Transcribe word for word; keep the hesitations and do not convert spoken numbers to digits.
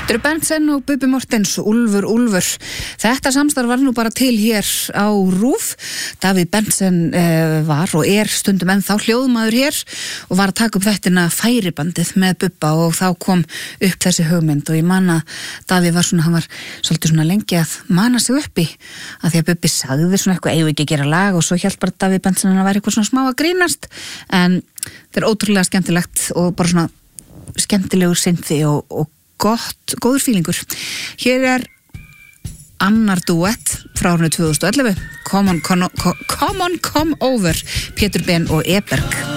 Drew Benson og Bubbi Mortens, Úlfur, Úlfur. Þetta samstarf var nú bara til hér á RÚV. Davíð Benson uh, var og er stundum ennþá hljóðmaður hér og var að taka upp þættina Færibandið með Bubba og þá kom upp þessi hugmynd og ég man að Davíð var svona, hann var svolítið svona lengi að mana sig uppi að því að Bubbi sagði svona eitthvað, eigum við ekki að gera lag og svo hélt bara Davíð Benson að væri eitthvað svona smá að grínast en þetta er ótrúlega skemmtilegt og bara svona skemmtilegur synthi og, og gott, góður fílingur. Hér er annar duett frá árinu tvö þúsund og ellefu, Come on, come on, come on, come over, Pétur Ben og Eberg.